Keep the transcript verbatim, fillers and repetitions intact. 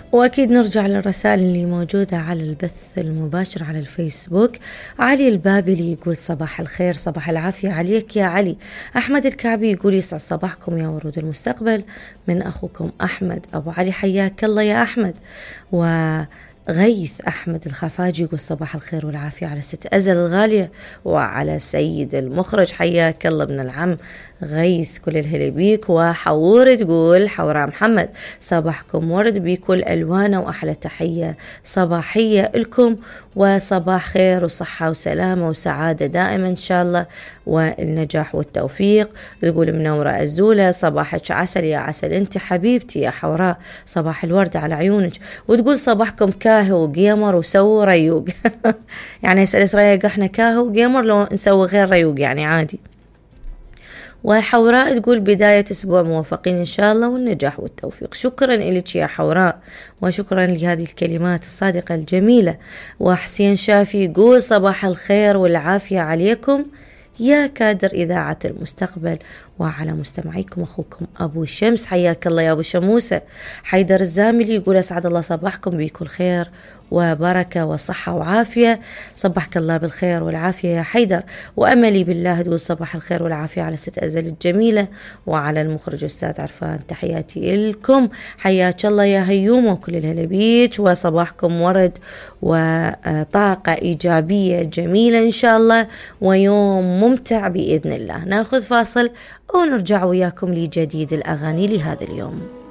وأكيد نرجع للرسائل اللي موجودة على البث المباشر على الفيسبوك. علي البابلي يقول صباح الخير، صباح العافية عليك يا علي. أحمد الكعبي يقول يسعد صباحكم يا ورود المستقبل، من أخوكم أحمد أبو علي، حياك الله يا أحمد. وغيث أحمد الخفاجي يقول صباح الخير والعافية على ست أزل الغالية وعلى سيد المخرج، حياك الله ابن العم غيث، كل الهلا بيك. وحور تقول حوراء محمد صباحكم ورد بكل ألوانه وأحلى تحية صباحية لكم، وصباح خير وصحة وسلامة وسعادة دائما إن شاء الله والنجاح والتوفيق. تقول منورة الزولة صباحك عسل يا عسل انت حبيبتي يا حوراء، صباح الورد على عيونك. وتقول صباحكم كاهو وجيمر وسووا ريوق يعني سألت ريق احنا كاهو وجيمر لو نسوي غير ريوق يعني عادي. وحوراء تقول بداية أسبوع موفقين إن شاء الله والنجاح والتوفيق. شكرا لك يا حوراء وشكرا لهذه الكلمات الصادقة الجميلة. وحسين شافي يقول صباح الخير والعافية عليكم يا كادر إذاعة المستقبل وعلى مستمعيكم أخوكم أبو شمس، حياك الله يا أبو شموسة. حيدر الزاملي يقول أسعد الله صباحكم بكل خير وبركة وصحة وعافية، صبحك الله بالخير والعافية يا حيدر. وأملي بالله تقول صباح الخير والعافية على ست أزل الجميلة وعلى المخرج أستاذ عرفان، تحياتي لكم، حياك الله يا هيوم وكل الهلا بيك، وصباحكم ورد وطاقة إيجابية جميلة إن شاء الله ويوم ممتع بإذن الله. ناخذ فاصل ونرجع وياكم لجديد الأغاني لهذا اليوم.